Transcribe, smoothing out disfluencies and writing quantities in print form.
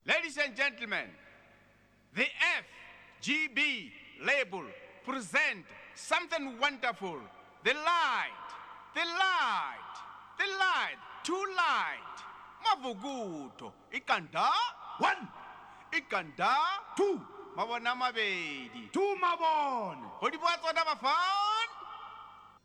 Ladies and gentlemen, the FGB label present something wonderful. The light, the light, the light, too light. Mavuguto, ikanda, 1, ikanda, 2, mabona mabedi. 2 mabone. Hodi bwatso na bafana.